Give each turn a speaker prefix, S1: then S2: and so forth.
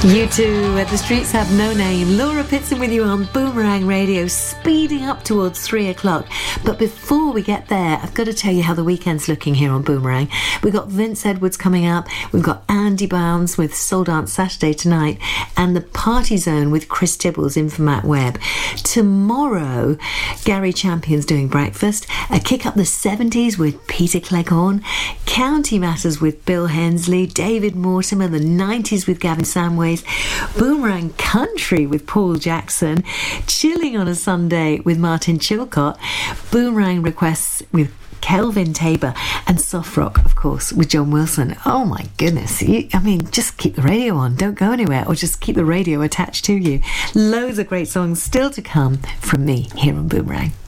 S1: U2 The Streets Have No Name. Laura Pitson with you on Boomerang Radio, speeding up towards 3 o'clock. But before we get there, I've got to tell you how the weekend's looking here on Boomerang. We've got Vince Edwards coming up. We've got Andy Bounds with Soul Dance Saturday tonight. And the Party Zone with Chris Tibbles in for Matt Webb. Tomorrow, Gary Champion's doing breakfast. A Kick Up the 70s with Peter Cleghorn. County Matters with Bill Hensley. David Mortimer. The 90s with Gavin Samways. Boomerang Country with Paul Jackson, Chilling on a Sunday with Martin Chilcott, Boomerang Requests with Kelvin Tabor, and Soft Rock, of course, with John Wilson. Oh my goodness. Just keep the radio on. Don't go anywhere, or just keep the radio attached to you. Loads of great songs still to come from me here on Boomerang.